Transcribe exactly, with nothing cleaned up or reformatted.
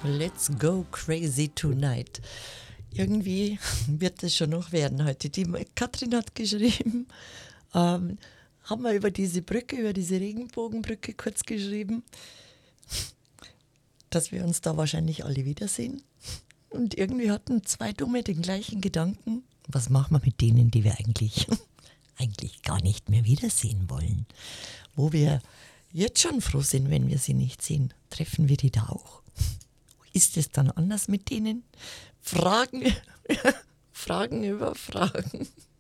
Let's go crazy tonight. Irgendwie wird es schon noch werden heute. Die Katrin hat geschrieben, ähm, haben wir über diese Brücke, über diese Regenbogenbrücke kurz geschrieben, dass wir uns da wahrscheinlich alle wiedersehen. Und irgendwie hatten zwei Dumme den gleichen Gedanken. Was machen wir mit denen, die wir eigentlich, eigentlich gar nicht mehr wiedersehen wollen? Wo wir jetzt schon froh sind, wenn wir sie nicht sehen. Treffen wir die da auch? Ist es dann anders mit denen? Fragen, Fragen über Fragen.